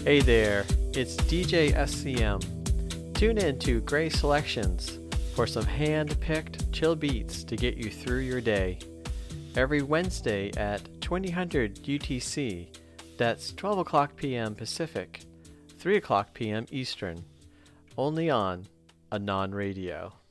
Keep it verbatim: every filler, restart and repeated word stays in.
Hey there, it's D J S C M. Tune in to Gray Selections for some hand-picked chill beats to get you through your day. Every Wednesday at twenty hundred U T C, that's twelve o'clock p.m. Pacific, three o'clock p.m. Eastern, only on Anon Radio.